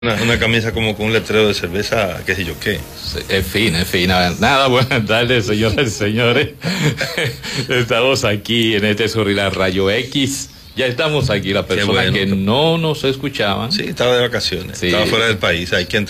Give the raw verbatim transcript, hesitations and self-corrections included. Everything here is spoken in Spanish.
Una, una camisa como con un letrero de cerveza, qué sé yo qué. Es fina, es fina. Nada, buenas tardes, señoras y señores. Estamos aquí en este Surrilar Rayo X. Ya estamos aquí, las personas bueno. que no nos escuchaban. Sí, estaba de vacaciones, sí. Estaba fuera del país. Hay que